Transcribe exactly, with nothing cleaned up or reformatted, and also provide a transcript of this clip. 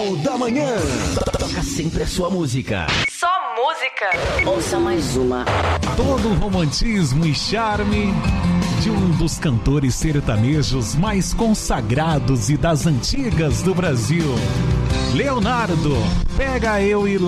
Jornal da Manhã. Toca sempre a sua música. Só música. Ouça mais uma. Todo o romantismo e charme de um dos cantores sertanejos mais consagrados e das antigas do Brasil. Leonardo, pega eu e